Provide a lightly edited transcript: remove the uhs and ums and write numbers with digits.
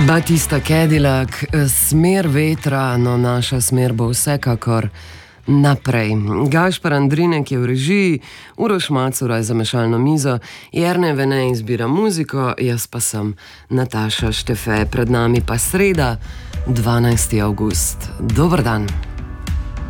Batista Cadillac, smer vetra, no naša smer bo vsekakor naprej. Gašper Andrinek je v režiji, Uroš Macura je za mešalno mizo, Jernej Vene izbira muziko, jaz pa sem Nataša Štefe. Pred nami pa sreda, 12. avgust. Dober dan.